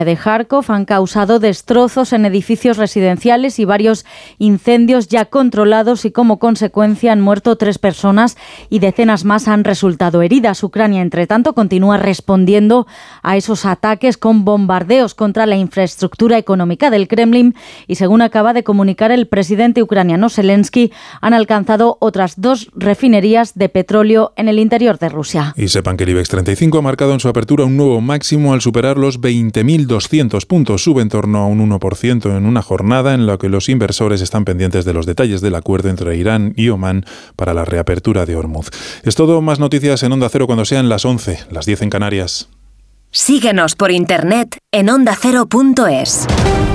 de Kharkov han causado destrozos en edificios residenciales y varios incendios ya controlados, y como consecuencia han muerto 3 personas y decenas más han resultado heridas. Ucrania, entre tanto, continúa respondiendo a esos ataques con bombardeos contra la infraestructura económica del Kremlin, y según acaba de comunicar el presidente ucraniano Zelensky, han alcanzado otras 2 refinerías de petróleo en el interior de Rusia. Y sepan que el IBEX 35 ha marcado en su apertura un nuevo máximo al superar los 20.200 puntos, sube en torno a un 1% en una jornada en la que los inversores están pendientes de los detalles del acuerdo entre Irán y Omán para la reapertura de Hormuz. Es todo, más noticias en Onda Cero cuando sean las 11, las 10 en Canarias. Síguenos por internet en ondacero.es.